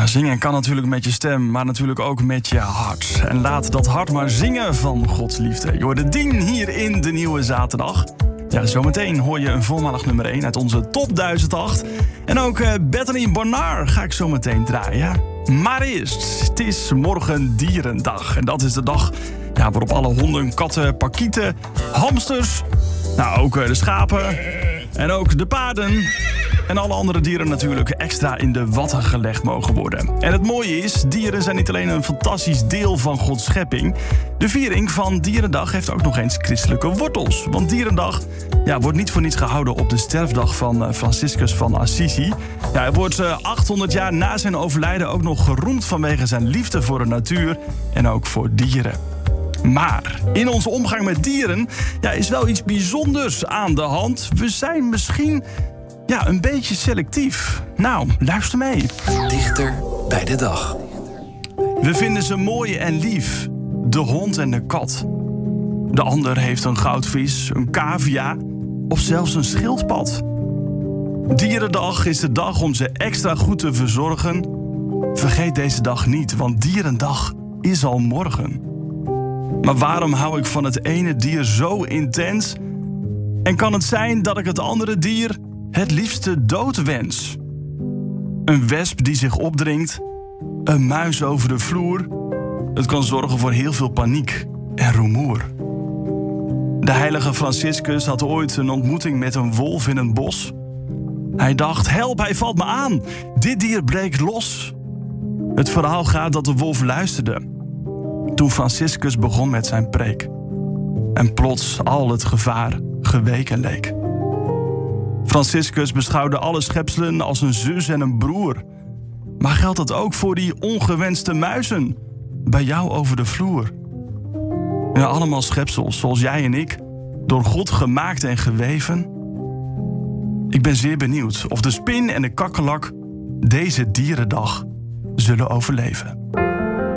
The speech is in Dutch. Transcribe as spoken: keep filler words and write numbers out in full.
Zingen kan natuurlijk met je stem, maar natuurlijk ook met je hart. En laat dat hart maar zingen van Gods liefde. Je hoort de Dien hier in de Nieuwe Zaterdag. Ja, zometeen hoor je een volmaandag nummer één uit onze top duizend acht. En ook uh, Bethany Bernard ga ik zo meteen draaien. Maar eerst, het is morgen Dierendag. En dat is de dag ja, waarop alle honden, katten, parkieten, hamsters... nou, ook uh, de schapen en ook de paarden... en alle andere dieren natuurlijk extra in de watten gelegd mogen worden. En het mooie is, dieren zijn niet alleen een fantastisch deel van Gods schepping. De viering van Dierendag heeft ook nog eens christelijke wortels. Want Dierendag ja, wordt niet voor niets gehouden op de sterfdag van Franciscus van Assisi. Ja, hij wordt uh, achthonderd jaar na zijn overlijden ook nog geroemd vanwege zijn liefde voor de natuur en ook voor dieren. Maar in onze omgang met dieren ja, is wel iets bijzonders aan de hand. We zijn misschien... ja, een beetje selectief. Nou, luister mee. Dichter bij de dag. We vinden ze mooi en lief. De hond en de kat. De ander heeft een goudvis, een cavia of zelfs een schildpad. Dierendag is de dag om ze extra goed te verzorgen. Vergeet deze dag niet, want Dierendag is al morgen. Maar waarom hou ik van het ene dier zo intens? En kan het zijn dat ik het andere dier het liefste dood wens? Een wesp die zich opdringt, een muis over de vloer. Het kan zorgen voor heel veel paniek en rumoer. De heilige Franciscus had ooit een ontmoeting met een wolf in een bos. Hij dacht, help, hij valt me aan. Dit dier breekt los. Het verhaal gaat dat de wolf luisterde toen Franciscus begon met zijn preek. En plots al het gevaar geweken leek. Franciscus beschouwde alle schepselen als een zus en een broer. Maar geldt dat ook voor die ongewenste muizen bij jou over de vloer? Ja, allemaal schepsels zoals jij en ik, door God gemaakt en geweven. Ik ben zeer benieuwd of de spin en de kakkelak deze dierendag zullen overleven.